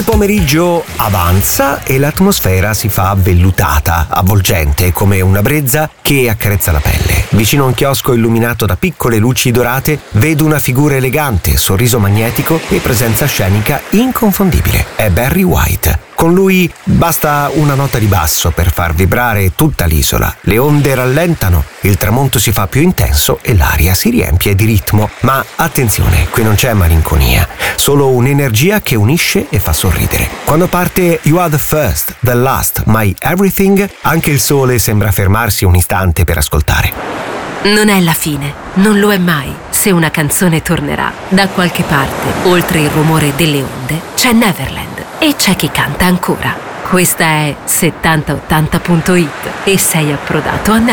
pomeriggio avanza e l'atmosfera si fa vellutata, avvolgente, come una brezza che accarezza la pelle. Vicino a un chiosco illuminato da piccole luci dorate, vedo una figura elegante, sorriso magnetico e presenza scenica inconfondibile. È Barry White. Con lui basta una nota di basso per far vibrare tutta l'isola. Le onde rallentano, il tramonto si fa più intenso e l'aria si riempie di ritmo. Ma attenzione, qui non c'è malinconia, solo un'energia che unisce e fa sorridere. Quando parte You Are the First, The Last, My Everything, anche il sole sembra fermarsi un istante per ascoltare. Non è la fine, non lo è mai. Se una canzone tornerà, da qualche parte, oltre il rumore delle onde, c'è Neverland e c'è chi canta ancora. Questa è 7080.it e sei approdato a